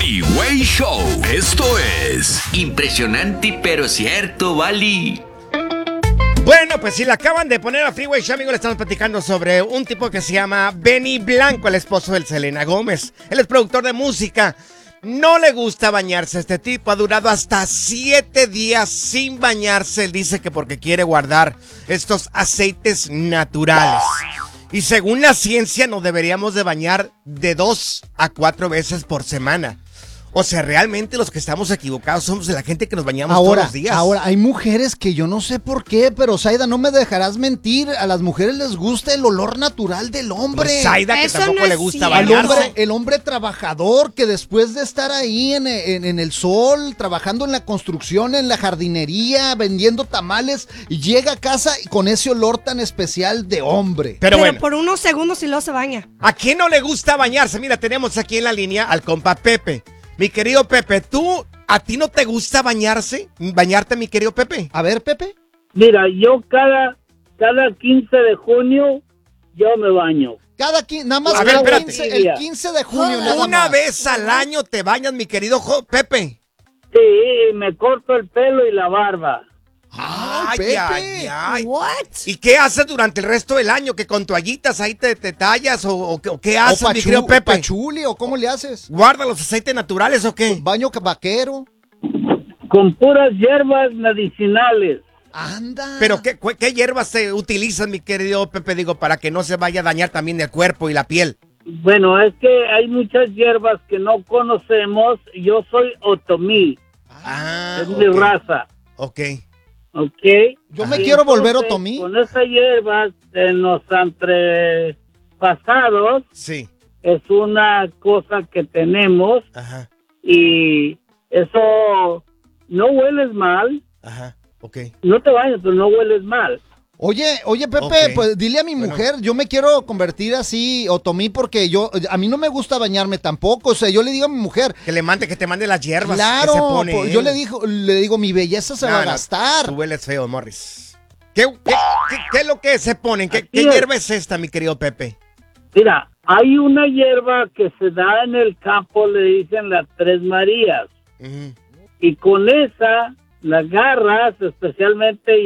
Freeway Show. Esto es impresionante pero cierto, Bali. Bueno, pues si le acaban de poner a Freeway Show, amigo, le estamos platicando sobre un tipo que se llama Benny Blanco, el esposo de Selena Gómez. Él es productor de música. No le gusta bañarse. Este tipo ha durado hasta 7 días sin bañarse. Él dice que porque quiere guardar estos aceites naturales. Y según la ciencia nos deberíamos de bañar de 2 a 4 veces por semana. O sea, realmente los que estamos equivocados somos la gente que nos bañamos todos los días. Ahora, hay mujeres que yo no sé por qué, pero Zaida, no me dejarás mentir, a las mujeres les gusta el olor natural del hombre. Pues Zaida, que Eso tampoco no le es gusta cierto. bañarse. El hombre trabajador que después de estar ahí en el sol, trabajando en la construcción, en la jardinería, vendiendo tamales, y llega a casa con ese olor tan especial de hombre. Pero bueno, por unos segundos y luego se baña. ¿a quién no le gusta bañarse? Mira, tenemos aquí en la línea al compa Pepe. Mi querido Pepe, ¿a ti no te gusta bañarte, mi querido Pepe? A ver, Pepe. Mira, yo cada 15 de junio yo me baño. Nada más A ver, espérate. el 15 de junio. nada Una más. vez al año te bañas, mi querido Pepe. Sí, me corto el pelo y la barba. Ay, Pepe. What? ¿Y qué haces durante el resto del año? ¿Que con toallitas ahí te tallas? ¿O qué haces, mi querido Pepe? Pachuli, ¿o cómo le haces? ¿Guarda los aceites naturales o qué? Baño vaquero. Con puras hierbas medicinales. Anda. ¿Pero qué hierbas se utilizan, mi querido Pepe? Digo, para que no se vaya a dañar también el cuerpo y la piel. Bueno, es que hay muchas hierbas que no conocemos. Yo soy otomí. Es mi raza. Ok. ¿Ok? Yo me Y quiero volver entonces, otomí. Con esa hierba en los antepasados Sí. es una cosa que tenemos Ajá. y eso no hueles mal, Ajá. Ok. no te bañas, pero no hueles mal. Oye, Pepe, Ok. pues dile a mi mujer, yo me quiero convertir así, otomí, porque a mí no me gusta bañarme tampoco. O sea, yo le digo a mi mujer, Que te mande las hierbas claro, que se pone. pues, yo le digo, mi belleza se va a gastar. Tú hueles feo, Morris. ¿Qué es lo que se ponen? ¿Qué Así es. hierba es esta, mi querido Pepe? Mira, hay una hierba que se da en el campo, le dicen las Tres Marías, Ujú. y con esa la agarras, especialmente